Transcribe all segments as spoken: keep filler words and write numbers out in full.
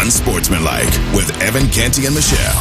Unsportsmanlike with Evan Canty and Michelle.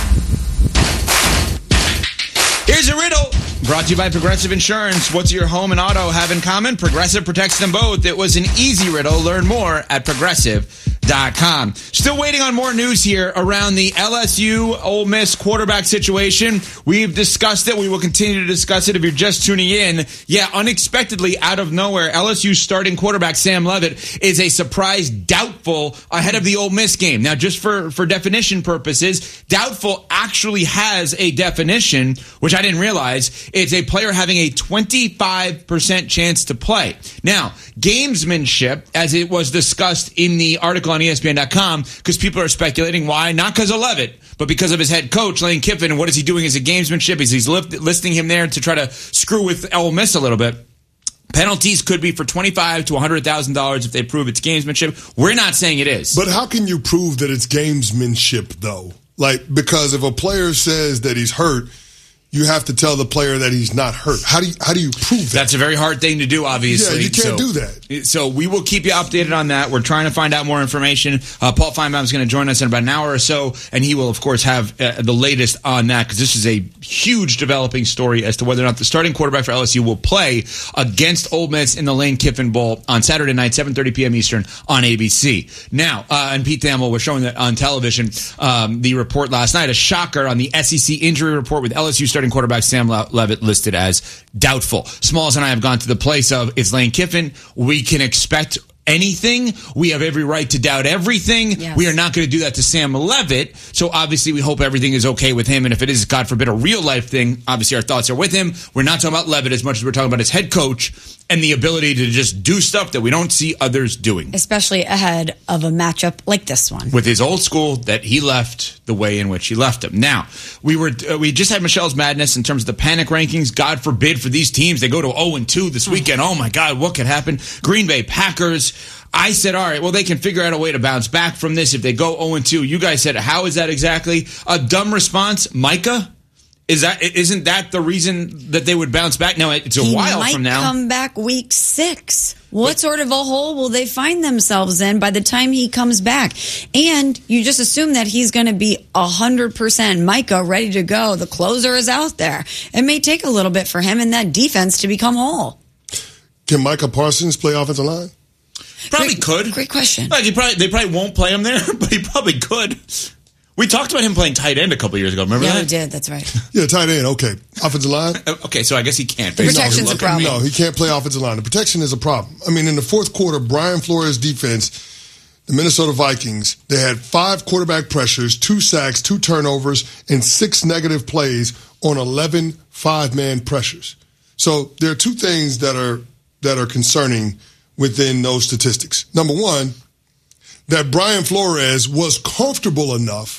Here's a riddle brought to you by Progressive Insurance. What's your home and auto have in common? Progressive protects them both. It was an easy riddle. Learn more at progressive dot com. Still waiting on more news here around the L S U Ole Miss quarterback situation. We've discussed it. We will continue to discuss it if you're just tuning in. Yeah, unexpectedly out of nowhere, L S U starting quarterback Sam Leavitt is a surprise doubtful ahead of the Ole Miss game. Now, just for, for definition purposes, doubtful actually has a definition, which I didn't realize. It's a player having a twenty-five percent chance to play. Now, gamesmanship, as it was discussed in the article on E S P N dot com, because people are speculating why, not because of Leavitt, but because of his head coach, Lane Kiffin, and what is he doing as a gamesmanship? Is he's lift, listing him there to try to screw with Ole Miss a little bit. Penalties could be for twenty-five thousand dollars to one hundred thousand dollars if they prove it's gamesmanship. We're not saying it is. But how can you prove that it's gamesmanship, though? Like, because if a player says that he's hurt, you have to tell the player that he's not hurt. How do you, how do you prove that? That's a very hard thing to do, obviously. Yeah, you can't so, do that. So we will keep you updated on that. We're trying to find out more information. Uh, Paul Feinbaum is going to join us in about an hour or so, and he will, of course, have uh, the latest on that, because this is a huge developing story as to whether or not the starting quarterback for L S U will play against Ole Miss in the Lane Kiffin Bowl on Saturday night, seven thirty p.m. Eastern on A B C. Now, uh, and Pete Thamel was showing that on television, um, the report last night, a shocker on the S E C injury report with L S U starting quarterback Sam Leavitt listed as doubtful. Smalls and I have gone to the place of, it's Lane Kiffin. We can expect anything. We have every right to doubt everything. Yes. We are not going to do that to Sam Leavitt. So obviously we hope everything is okay with him. And if it is, God forbid, a real life thing, obviously our thoughts are with him. We're not talking about Leavitt as much as we're talking about his head coach and the ability to just do stuff that we don't see others doing. Especially ahead of a matchup like this one. With his old school that he left the way in which he left him. Now, we were uh, we just had Michelle's Madness in terms of the panic rankings. God forbid for these teams. They go to oh and two this weekend. Oh, my God, what could happen? Green Bay Packers. I said, all right, well, they can figure out a way to bounce back from this if they go oh and two. You guys said, how is that exactly? A dumb response. Micah? Is that, isn't that the reason that they would bounce back? Now, it's a he while might from now. Come back week six. What but, sort of a hole will they find themselves in by the time he comes back? And you just assume that he's going to be one hundred percent Micah, ready to go. The closer is out there. It may take a little bit for him and that defense to become whole. Can Micah Parsons play offensive line? Probably great, could. Great question. Like he probably, they probably won't play him there, but he probably could. We talked about him playing tight end a couple years ago. Remember yeah, that? Yeah, we did. That's right. Yeah, tight end. Okay. Offensive line? Okay, so I guess he can't. The protection's no, a problem. No, he can't play offensive line. The protection is a problem. I mean, in the fourth quarter, Brian Flores' defense, the Minnesota Vikings, they had five quarterback pressures, two sacks, two turnovers, and six negative plays on eleven five-man pressures. So there are two things that are that are concerning within those statistics. Number one, that Brian Flores was comfortable enough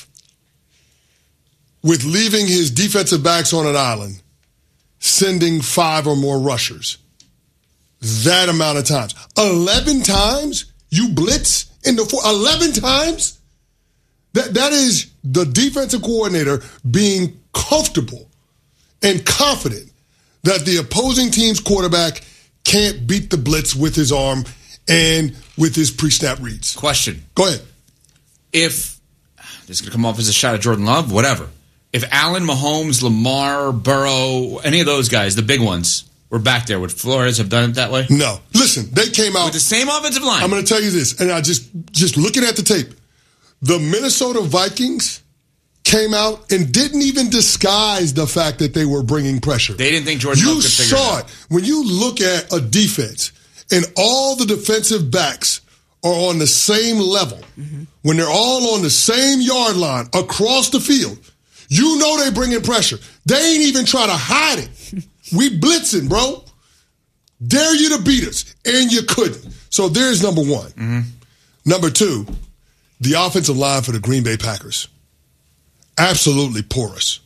with leaving his defensive backs on an island, sending five or more rushers. That amount of times. eleven times you blitz in the four. eleven times? That That is the defensive coordinator being comfortable and confident that the opposing team's quarterback can't beat the blitz with his arm and with his pre-snap reads. Question. Go ahead. If this is going to come off as a shot at Jordan Love, whatever. If Allen, Mahomes, Lamar, Burrow, any of those guys, the big ones, were back there, would Flores have done it that way? No. Listen, they came out with the same offensive line. I'm going to tell you this, and I just just looking at the tape, the Minnesota Vikings came out and didn't even disguise the fact that they were bringing pressure. They didn't think Jordan Love could figure it out. You saw it. When you look at a defense and all the defensive backs are on the same level, mm-hmm. when they're all on the same yard line across the field, you know they bringing pressure. They ain't even try to hide it. We blitzing, bro. Dare you to beat us, and you couldn't. So there's number one. Mm-hmm. Number two, the offensive line for the Green Bay Packers. Absolutely porous.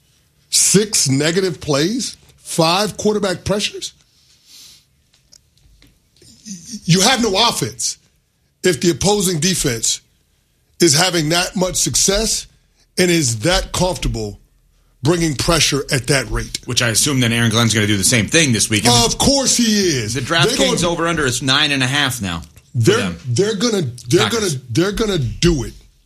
Six negative plays, five quarterback pressures. You have no offense if the opposing defense is having that much success and is that comfortable bringing pressure at that rate. Which I assume that Aaron Glenn's going to do the same thing this weekend. Of course he is. The DraftKings over under is nine and a half now. They're they're gonna they're Packers. gonna they're gonna do it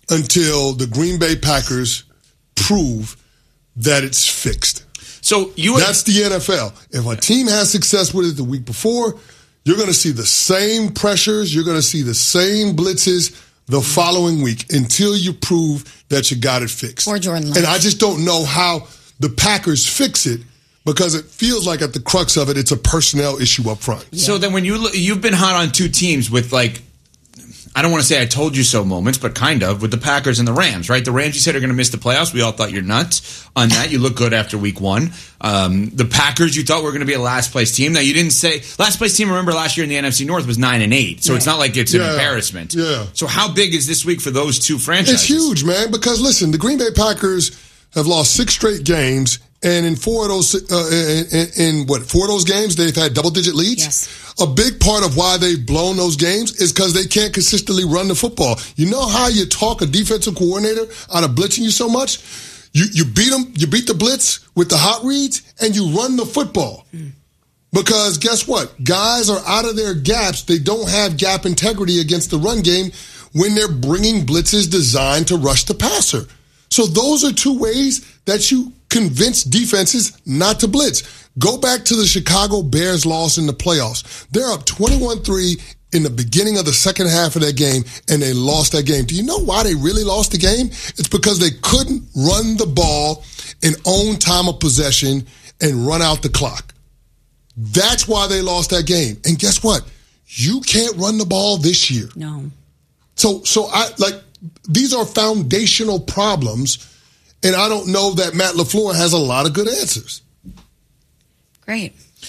until the Green Bay Packers prove that it's fixed. So you That's the N F L. If a team has success with it the week before, you're going to see the same pressures. You're going to see the same blitzes the following week until you prove that you got it fixed. Or Jordan Love. And I just don't know how the Packers fix it because it feels like at the crux of it, it's a personnel issue up front. Yeah. So then when you look, you've been hot on two teams with like, I don't want to say I told you so moments, but kind of, with the Packers and the Rams, right? The Rams you said are going to miss the playoffs. We all thought you're nuts on that. You look good after week one. Um, the Packers you thought were going to be a last place team. Now you didn't say last place team. Remember last year in the N F C North was nine and eight, so right. It's not like it's an yeah. embarrassment. Yeah. So how big is this week for those two franchises? It's huge, man. Because listen, the Green Bay Packers have lost six straight games. And in four of those, uh, in, in what, four of those games, they've had double-digit leads? Yes. A big part of why they've blown those games is because they can't consistently run the football. You know how you talk a defensive coordinator out of blitzing you so much? You you beat them, you beat the blitz with the hot reads, and you run the football. Mm. Because guess what? Guys are out of their gaps. They don't have gap integrity against the run game when they're bringing blitzes designed to rush the passer. So those are two ways that you convince defenses not to blitz. Go back to the Chicago Bears loss in the playoffs. They're up twenty-one three in the beginning of the second half of that game, and they lost that game. Do you know why they really lost the game? It's because they couldn't run the ball and own time of possession and run out the clock. That's why they lost that game. And guess what? You can't run the ball this year. No. So, so I like these are foundational problems. And I don't know that Matt LaFleur has a lot of good answers. Great.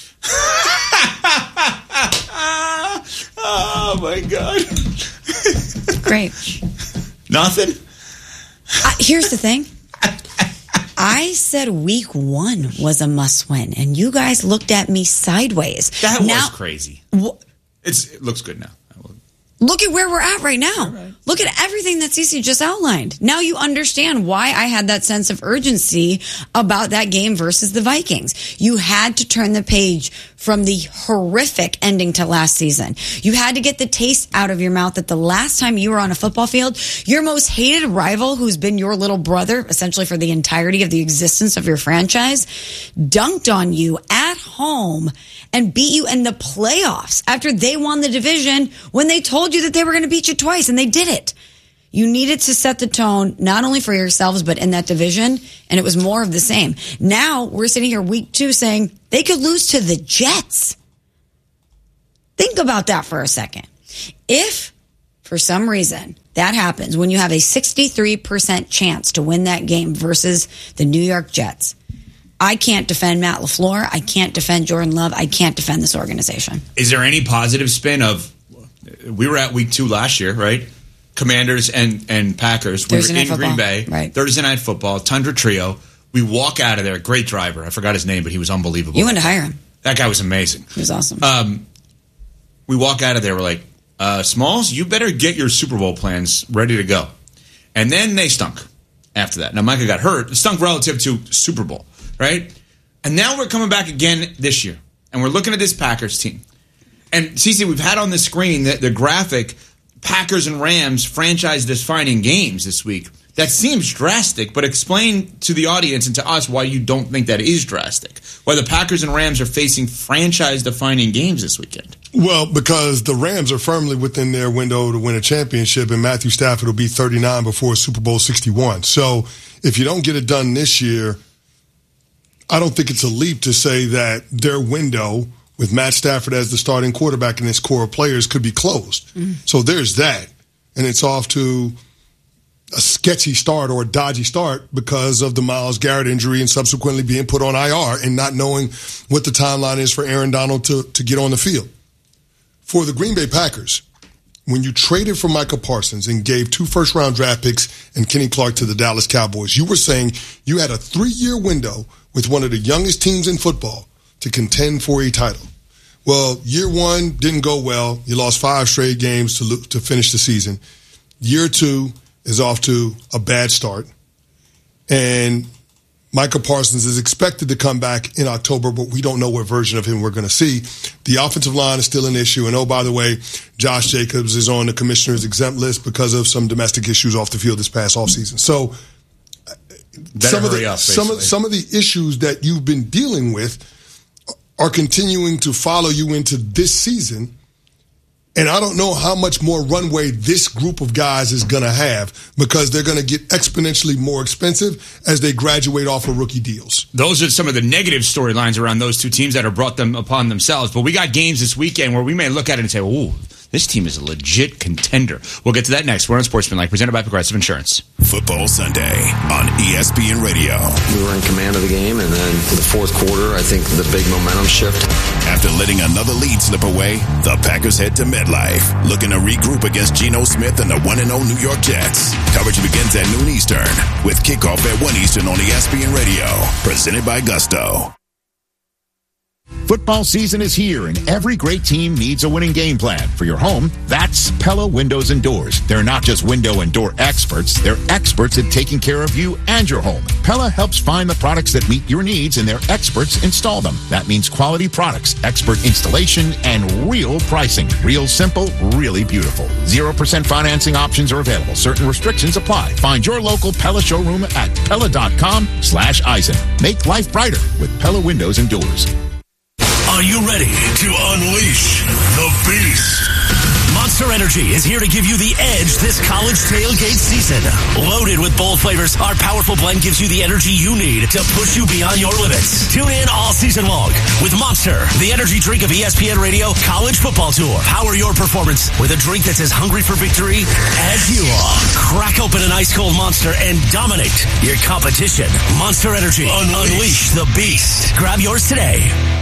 Oh, my God. Great. Nothing? Uh, here's the thing. I said week one was a must-win, and you guys looked at me sideways. That now, was crazy. Wh- It's, it looks good now. Look at where we're at right now. Right. Look at everything that Cece just outlined. Now you understand why I had that sense of urgency about that game versus the Vikings. You had to turn the page from the horrific ending to last season. You had to get the taste out of your mouth that the last time you were on a football field, your most hated rival, who's been your little brother essentially for the entirety of the existence of your franchise, dunked on you at home and beat you in the playoffs after they won the division when they told you that they were going to beat you twice, and they did it. You needed to set the tone not only for yourselves but in that division, and it was more of the same. Now we're sitting here week two saying they could lose to the Jets. Think about that for a second. If for some reason that happens when you have a sixty-three percent chance to win that game versus the New York Jets, I can't defend Matt LaFleur. I can't defend Jordan Love. I can't defend this organization. Is there any positive spin of, we were at week two last year, right? Commanders and, and Packers. We Thursday were in night Green football. Bay. Right. Thursday night football, Tundra Trio. We walk out of there. Great driver. I forgot his name, but he was unbelievable. You went to hire him. That guy was amazing. He was awesome. Um, we walk out of there. We're like, uh, Smalls, you better get your Super Bowl plans ready to go. And then they stunk after that. Now, Micah got hurt. It stunk relative to Super Bowl, right? And now we're coming back again this year. And we're looking at this Packers team. And, Cece, we've had on the screen the, the graphic Packers and Rams franchise-defining games this week. That seems drastic, but explain to the audience and to us why you don't think that is drastic. Why the Packers and Rams are facing franchise-defining games this weekend. Well, because the Rams are firmly within their window to win a championship, and Matthew Stafford will be thirty-nine before Super Bowl sixty-one. So if you don't get it done this year, I don't think it's a leap to say that their window with Matt Stafford as the starting quarterback and his core of players could be closed. Mm-hmm. So there's that. And it's off to a sketchy start or a dodgy start because of the Myles Garrett injury and subsequently being put on I R and not knowing what the timeline is for Aaron Donald to, to get on the field. For the Green Bay Packers, when you traded for Micah Parsons and gave two first-round draft picks and Kenny Clark to the Dallas Cowboys, you were saying you had a three-year window with one of the youngest teams in football to contend for a title. Well, year one didn't go well. You lost five straight games to lo- to finish the season. Year two is off to a bad start. And Micah Parsons is expected to come back in October, but we don't know what version of him we're going to see. The offensive line is still an issue. And, oh, by the way, Josh Jacobs is on the commissioner's exempt list because of some domestic issues off the field this past offseason. So some of, the, up, some, of, some of the issues that you've been dealing with are continuing to follow you into this season. And I don't know how much more runway this group of guys is going to have because they're going to get exponentially more expensive as they graduate off of rookie deals. Those are some of the negative storylines around those two teams that have brought them upon themselves. But we got games this weekend where we may look at it and say, ooh, this team is a legit contender. We'll get to that next. We're on Sportsmanlike, presented by Progressive Insurance. Football Sunday on E S P N Radio. We were in command of the game, and then in the fourth quarter, I think the big momentum shift. After letting another lead slip away, the Packers head to MetLife, looking to regroup against Geno Smith and the one and oh New York Jets. Coverage begins at noon Eastern, with kickoff at one Eastern on E S P N Radio, presented by Gusto. Football season is here, and every great team needs a winning game plan. For your home, that's Pella Windows and Doors. They're not just window and door experts. They're experts at taking care of you and your home. Pella helps find the products that meet your needs, and their experts install them. That means quality products, expert installation, and real pricing. Real simple, really beautiful. zero percent financing options are available. Certain restrictions apply. Find your local Pella showroom at Pella.com slash Eisen. Make life brighter with Pella Windows and Doors. Are you ready to unleash the beast? Monster Energy is here to give you the edge this college tailgate season. Loaded with bold flavors, our powerful blend gives you the energy you need to push you beyond your limits. Tune in all season long with Monster, the energy drink of E S P N Radio College Football Tour. Power your performance with a drink that's as hungry for victory as you are. Crack open an ice-cold Monster and dominate your competition. Monster Energy. Unleash the beast. Grab yours today.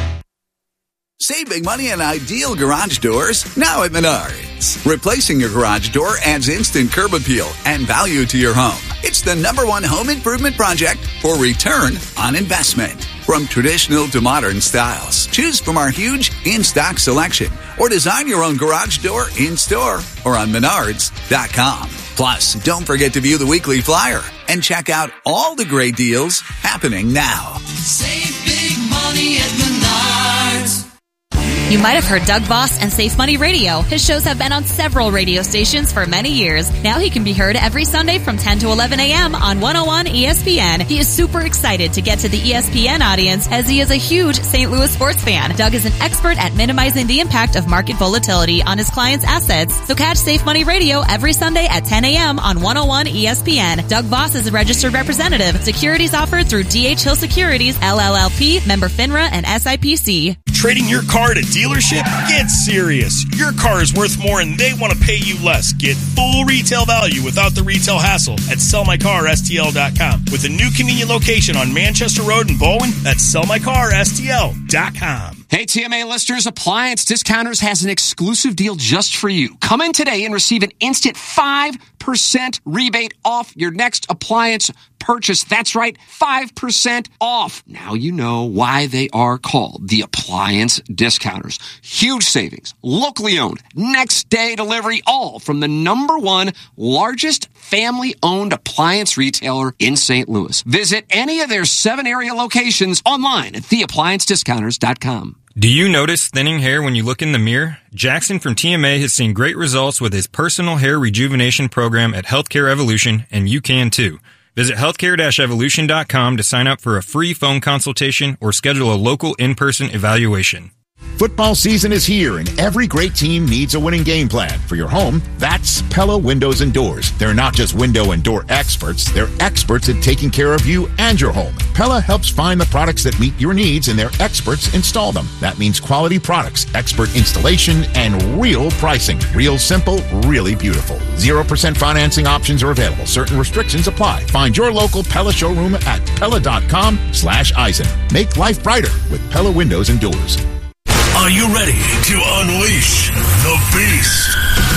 Save big money on ideal garage doors now at Menards. Replacing your garage door adds instant curb appeal and value to your home. It's the number one home improvement project for return on investment. From traditional to modern styles, choose from our huge in-stock selection or design your own garage door in-store or on Menards dot com. Plus, don't forget to view the weekly flyer and check out all the great deals happening now. Save big money at Menards. You might have heard Doug Voss and Safe Money Radio. His shows have been on several radio stations for many years. Now he can be heard every Sunday from ten to eleven a.m. on one oh one E S P N. He is super excited to get to the E S P N audience as he is a huge Saint Louis sports fan. Doug is an expert at minimizing the impact of market volatility on his clients' assets. So catch Safe Money Radio every Sunday at ten a.m. on one oh one E S P N. Doug Voss is a registered representative. Securities offered through D H Hill Securities, L L L P, member FINRA, and S I P C. Trading your car at a dealership? Get serious. Your car is worth more and they want to pay you less. Get full retail value without the retail hassle at sell my car S T L dot com. With a new convenient location on Manchester Road in Bowen, that's sell my car S T L dot com. Hey, T M A listeners, Appliance Discounters has an exclusive deal just for you. Come in today and receive an instant five percent rebate off your next appliance purchase. That's right, five percent off. Now you know why they are called the Appliance Discounters. Huge savings, locally owned, next day delivery, all from the number one largest family-owned appliance retailer in Saint Louis. Visit any of their seven area locations online at the appliance discounters dot com. Do you notice thinning hair when you look in the mirror? Jackson from T M A has seen great results with his personal hair rejuvenation program at Healthcare Evolution, and you can too. Visit healthcare dash evolution dot com to sign up for a free phone consultation or schedule a local in-person evaluation. Football season is here, and every great team needs a winning game plan. For your home, that's Pella Windows and Doors. They're not just window and door experts. They're experts at taking care of you and your home. Pella helps find the products that meet your needs, and their experts install them. That means quality products, expert installation, and real pricing. Real simple, really beautiful. zero percent financing options are available. Certain restrictions apply. Find your local Pella showroom at Pella.com slash Eisen. Make life brighter with Pella Windows and Doors. Are you ready to unleash the beast? Monster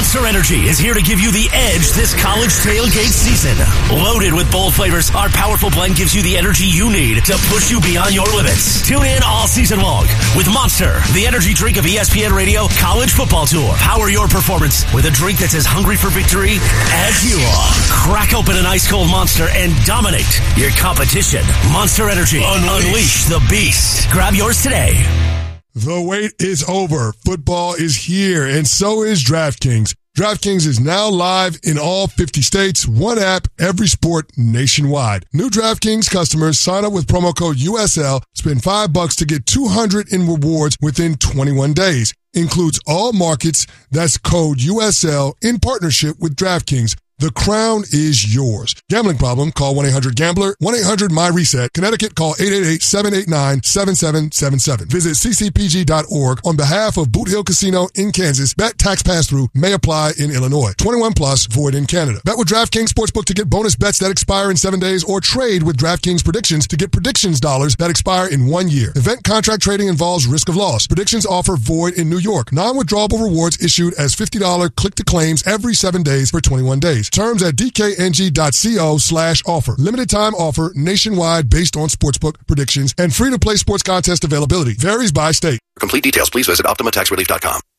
Monster Energy is here to give you the edge this college tailgate season. Loaded with bold flavors, our powerful blend gives you the energy you need to push you beyond your limits. Tune in all season long with Monster, the energy drink of E S P N Radio College Football Tour. Power your performance with a drink that's as hungry for victory as you are. Crack open an ice-cold Monster and dominate your competition. Monster Energy. Unleash, Unleash the beast. Grab yours today. The wait is over. Football is here, and so is DraftKings. DraftKings is now live in all fifty states. One app, every sport, nationwide. New DraftKings customers sign up with promo code U S L, spend five bucks to get two hundred in rewards within twenty-one days. Includes all markets. That's code U S L in partnership with DraftKings. The crown is yours. Gambling problem? Call one eight hundred gambler. one eight hundred my reset. Connecticut, call eight eight eight, seven eight nine, seven seven seven seven. Visit c c p g dot org on behalf of Boot Hill Casino in Kansas. Bet tax pass-through may apply in Illinois. twenty-one plus, void in Canada. Bet with DraftKings Sportsbook to get bonus bets that expire in seven days, or trade with DraftKings Predictions to get predictions dollars that expire in one year. Event contract trading involves risk of loss. Predictions offer void in New York. Non-withdrawable rewards issued as fifty dollars click-to-claims every seven days for twenty-one days. Terms at d k n g dot co slash offer. Limited time offer nationwide based on sportsbook predictions and free to play sports contest availability. Varies by state. For complete details, please visit optima tax relief dot com.